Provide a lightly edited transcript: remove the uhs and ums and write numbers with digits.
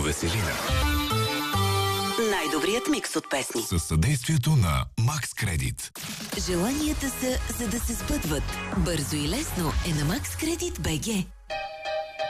Веселина. Най-добрият микс от песни. Със съдействието на Max Credit. Желанията са, за да се сбъдват. Бързо и лесно е на Max Credit BG.